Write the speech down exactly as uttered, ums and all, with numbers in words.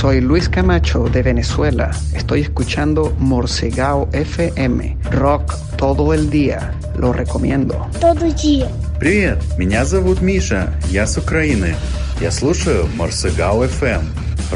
Soy Luis Camacho de Venezuela. Estoy escuchando Morcegao F M. Rock todo el día. Lo recomiendo. Todo дía. Привет, меня зовут Миша. Я с Украины. Я слушаю Morcegao эф эм.